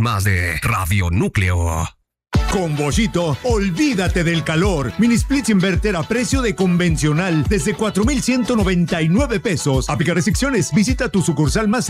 más de Radio Núcleo. Con Boschito, olvídate del calor. Mini splits inverter a precio de convencional desde 4,199 pesos. Aplica restricciones. Visita tu sucursal más